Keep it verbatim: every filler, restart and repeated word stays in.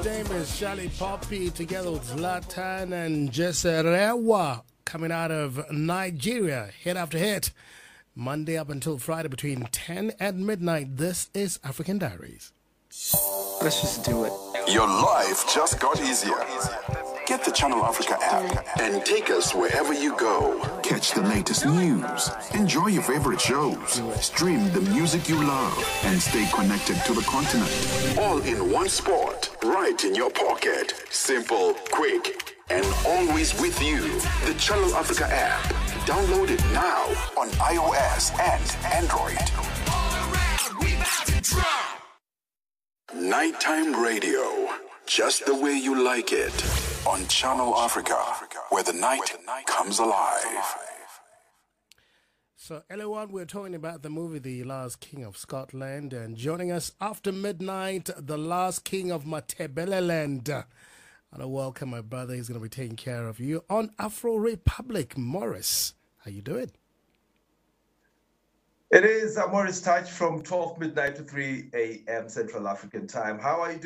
name is Charlie Poppy together with Zlatan and Jeserewa coming out of Nigeria, hit after hit. Monday up until Friday between ten and midnight. This is African Diaries. Let's just do it. Your life just got easier. Get the Channel Africa app and take us wherever you go. Catch the latest news, enjoy your favorite shows, stream the music you love, and stay connected to the continent. All in one spot, right in your pocket. Simple, quick, and always with you. The Channel Africa app. Download it now on iOS and Android. Nighttime radio, just the way you like it. On Channel Africa, where the night comes alive. So, everyone, we're talking about the movie The Last King of Scotland, and joining us after midnight, the Last King of Matabeleland. And I welcome my brother. He's going to be taking care of you on Afro Republic. Morris, how you doing? It is uh, Morris Touch from twelve midnight to three a.m. Central African time. How are you doing?